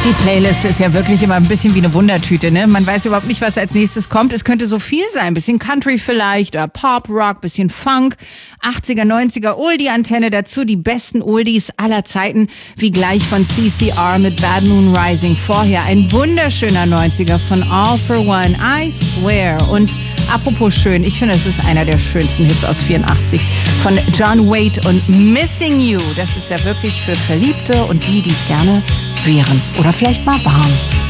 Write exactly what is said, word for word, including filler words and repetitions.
Die Playlist ist ja wirklich immer ein bisschen wie eine Wundertüte, ne? Man weiß überhaupt nicht, was als nächstes kommt. Es könnte so viel sein. Ein bisschen Country vielleicht oder Pop, Rock, bisschen Funk, achtziger, neunziger, Oldie-Antenne dazu. Die besten Oldies aller Zeiten, wie gleich von C C R mit Bad Moon Rising. Vorher ein wunderschöner neunziger von All for One, I Swear. Und apropos schön, ich finde, es ist einer der schönsten Hits aus vierundachtzig von John Waite und Missing You. Das ist ja wirklich für Verliebte und die, die es gerne wären oder vielleicht mal waren.